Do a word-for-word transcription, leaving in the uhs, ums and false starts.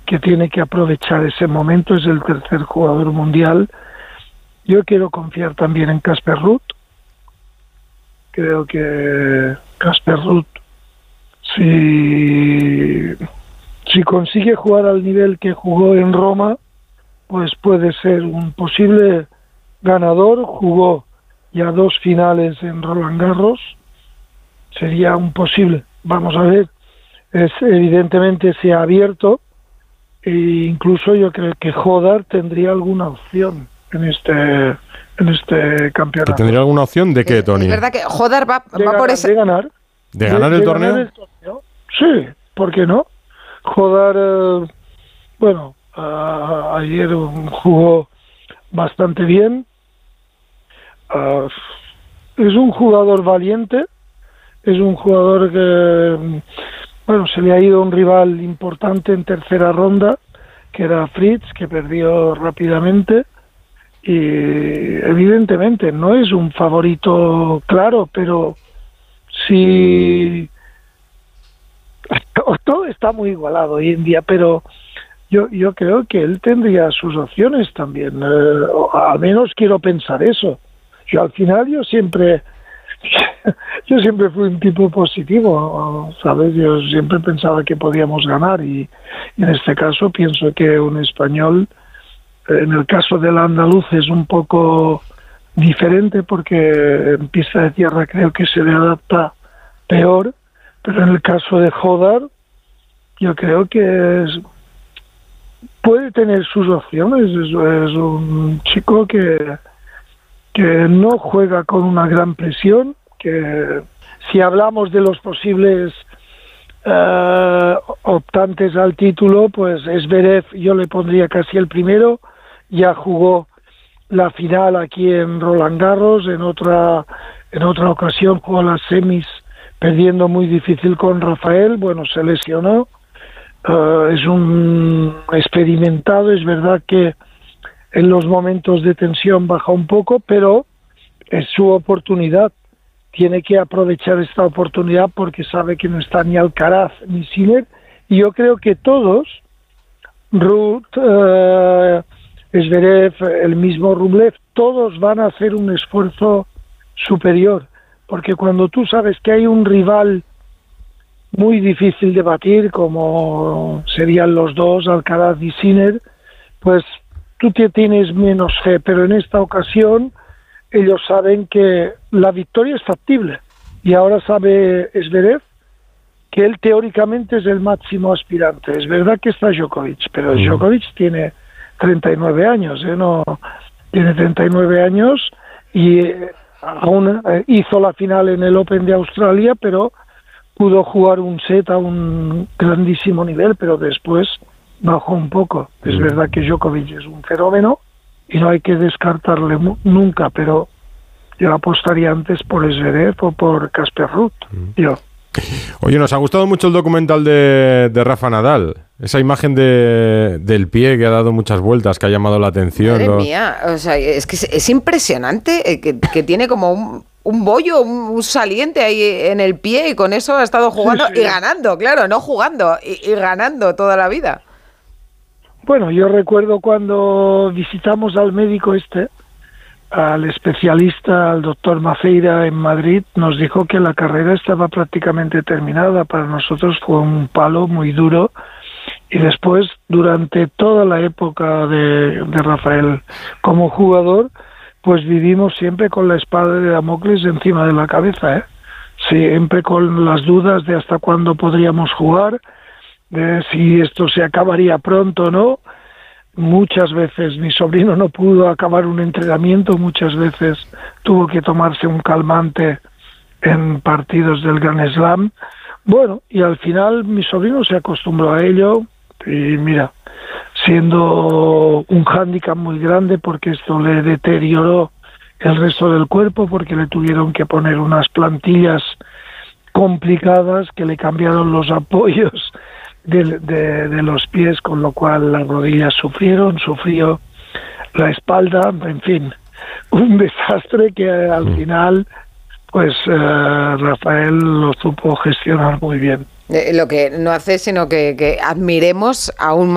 que tiene que aprovechar ese momento, es el tercer jugador mundial. Yo quiero confiar también en Casper Ruud. Creo que Casper Ruud, si, si consigue jugar al nivel que jugó en Roma, pues puede ser un posible ganador. Jugó ya dos finales en Roland Garros, sería un posible. Vamos a ver, es evidentemente se ha abierto e incluso yo creo que Hodar tendría alguna opción en este en este campeonato. ¿Que tendría alguna opción de qué, Tony? Es verdad que Hodar va, de va ganar, por ese... de ganar. ¿De, de ganar el de torneo? Ganar el torneo. Sí, ¿por qué no? Hodar, eh, bueno, uh, ayer jugó bastante bien. Uh, es un jugador valiente, es un jugador que, bueno, se le ha ido un rival importante en tercera ronda, que era Fritz, que perdió rápidamente, y evidentemente no es un favorito claro, pero sí, todo está muy igualado hoy en día, pero yo yo creo que él tendría sus opciones también, eh, al menos quiero pensar eso. Yo al final yo siempre yo siempre fui un tipo positivo, ¿sabes? Yo siempre pensaba que podíamos ganar y, y en este caso pienso que un español, en el caso del andaluz es un poco diferente porque en pista de tierra creo que se le adapta peor, pero en el caso de Hodar yo creo que es, puede tener sus opciones. Es, es un chico que que no juega con una gran presión, que si hablamos de los posibles uh, optantes al título, pues Zverev yo le pondría casi el primero, ya jugó la final aquí en Roland Garros, en otra en otra ocasión jugó las semis perdiendo muy difícil con Rafael, bueno, se lesionó, uh, es un experimentado, es verdad que en los momentos de tensión baja un poco, pero es su oportunidad. Tiene que aprovechar esta oportunidad porque sabe que no está ni Alcaraz ni Sinner. Y yo creo que todos, Ruud, uh, Zverev, el mismo Rublev, todos van a hacer un esfuerzo superior. Porque cuando tú sabes que hay un rival muy difícil de batir, como serían los dos, Alcaraz y Sinner, pues tú te tienes menos fe, pero en esta ocasión ellos saben que la victoria es factible. Y ahora sabe Zverev que él teóricamente es el máximo aspirante. Es verdad que está Djokovic, pero mm. Djokovic tiene treinta y nueve años, ¿eh? No, tiene treinta y nueve años y eh, aún eh, hizo la final en el Open de Australia, pero pudo jugar un set a un grandísimo nivel, pero después bajó un poco. Es mm. verdad que Djokovic es un fenómeno y no hay que descartarle mu- nunca, pero yo apostaría antes por Zverev o por Casper Ruud. Mm. Yo. Oye, nos ha gustado mucho el documental de, de Rafa Nadal. Esa imagen de, del pie que ha dado muchas vueltas, que ha llamado la atención. Madre ¿no? mía, o sea, es que es, es impresionante que, que tiene como un, un bollo, un, un saliente ahí en el pie y con eso ha estado jugando sí, sí. y ganando, claro, no jugando, y, y ganando toda la vida. Bueno, yo recuerdo cuando visitamos al médico este, al especialista, al doctor Mafeira en Madrid, nos dijo que la carrera estaba prácticamente terminada. Para nosotros fue un palo muy duro y después, durante toda la época de, de Rafael como jugador, pues vivimos siempre con la espada de Damocles encima de la cabeza, ¿eh? Siempre con las dudas de hasta cuándo podríamos jugar, de si esto se acabaría pronto o no. Muchas veces mi sobrino no pudo acabar un entrenamiento, muchas veces tuvo que tomarse un calmante en partidos del Grand Slam. Bueno, y al final mi sobrino se acostumbró a ello y mira, siendo un hándicap muy grande porque esto le deterioró el resto del cuerpo, porque le tuvieron que poner unas plantillas complicadas que le cambiaron los apoyos De, de, de los pies, con lo cual las rodillas sufrieron, sufrió la espalda, en fin, un desastre que al final pues eh, Rafael lo supo gestionar muy bien. Eh, lo que no hace sino que, que admiremos aún